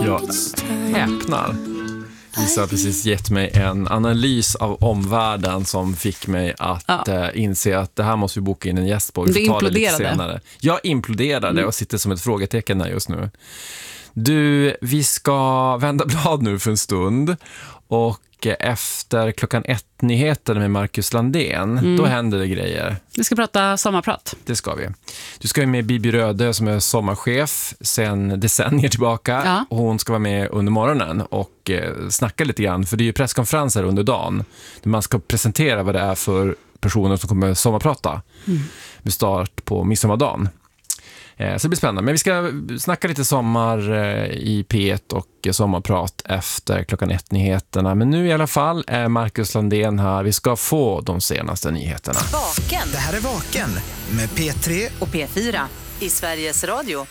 Jag häpnar. Lisa har precis gett mig en analys av omvärlden som fick mig att inse att det här måste vi boka in en gäst på. Vi får ta det lite senare. Jag imploderade och sitter som ett frågetecken här just nu. Du, vi ska vända blad nu för en stund och efter 1:00 med Marcus Landén, då händer det grejer. Vi ska prata sommarprat. Det ska vi. Du ska ju med Bibi Röde som är sommarchef sedan decennier tillbaka. Ja. Och hon ska vara med under morgonen och snacka lite grann. För det är ju presskonferenser under dagen där man ska presentera vad det är för personer som kommer sommarprata. Med start på midsommardagen. Så det blir spännande. Men vi ska snacka lite sommar i P1 och sommarprat efter 1:00. Men nu i alla fall är Marcus Landén här. Vi ska få de senaste nyheterna. Vaken. Det här är Vaken med P3 och P4 i Sveriges Radio.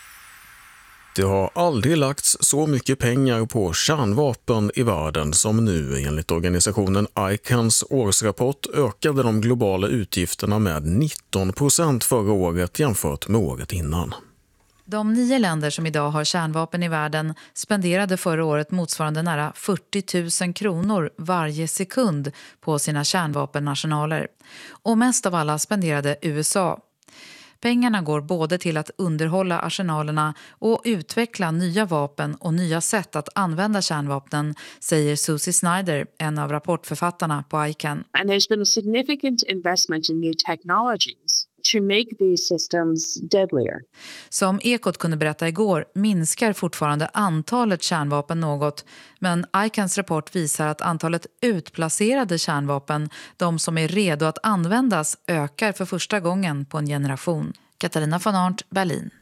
Det har aldrig lagts så mycket pengar på kärnvapen i världen som nu. Enligt organisationen ICANs årsrapport ökade de globala utgifterna med 19% förra året jämfört med året innan. De 9 länder som idag har kärnvapen i världen spenderade förra året motsvarande nära 40 000 kronor varje sekund på sina kärnvapennationaler. Och mest av alla spenderade USA. Pengarna går både till att underhålla arsenalerna och utveckla nya vapen och nya sätt att använda kärnvapnen, säger Susie Snyder, en av rapportförfattarna på ICAN. And there's been a significant investment in new technologies to make these systems deadlier. Som Ekot kunde berätta igår minskar fortfarande antalet kärnvapen något, men ICANs rapport visar att antalet utplacerade kärnvapen, de som är redo att användas, ökar för första gången på en generation. Katarina von Arndt, Berlin.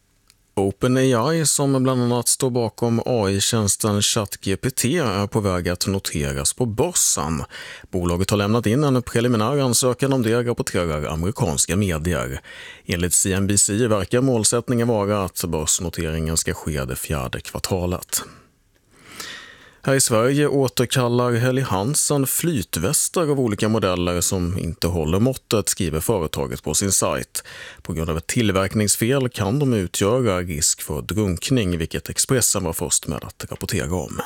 OpenAI, som bland annat står bakom AI-tjänsten ChatGPT, är på väg att noteras på börsen. Bolaget har lämnat in en preliminär ansökan om det, rapporterar amerikanska medier. Enligt CNBC verkar målsättningen vara att börsnoteringen ska ske det 4:e kvartalet. Här i Sverige återkallar Helly Hansen flytvästar av olika modeller som inte håller måttet, skriver företaget på sin sajt. På grund av ett tillverkningsfel kan de utgöra risk för drunkning, vilket Expressen var först med att rapportera om.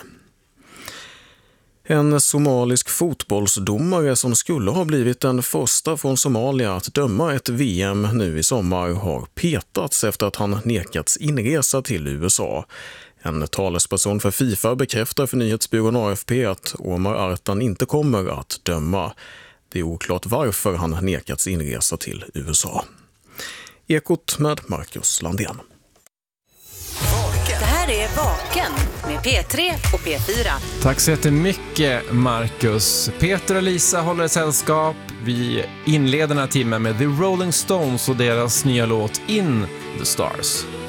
En somalisk fotbollsdomare som skulle ha blivit den första från Somalia att döma ett VM nu i sommar har petats efter att han nekats inresa till USA. En talesperson för FIFA bekräftar för nyhetsbyrån AFP att Omar Artan inte kommer att döma. Det är oklart varför han nekats inresa till USA. Ekot med Marcus Landén. Det här är Vaken med P3 och P4. Tack så jättemycket, Marcus. Peter och Lisa håller sällskap. Vi inleder den här timmen med The Rolling Stones och deras nya låt In the Stars.